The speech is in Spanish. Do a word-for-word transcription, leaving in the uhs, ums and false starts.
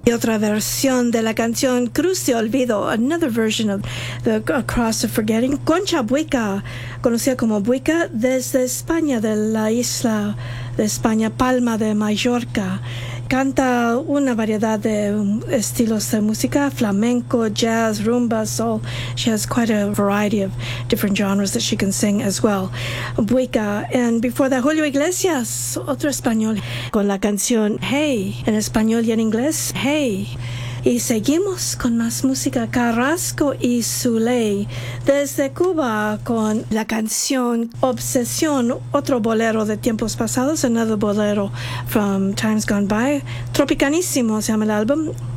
Y otra versión de la canción Cruz de Olvido, another version of the Cross of Forgetting, Concha Buica, conocida como Buica, desde España, de la isla de España, Palma de Mallorca. Canta una variedad de estilos de música, flamenco, jazz, rumba, soul. She has quite a variety of different genres that she can sing as well. Buica. And before that, Julio Iglesias, otro español, con la canción Hey, en español y en inglés, Hey. Y seguimos con más música, Carrasco y Zuley, desde Cuba, con la canción Obsesión, otro bolero de tiempos pasados, another bolero from times gone by. Tropicanísimo se llama el álbum.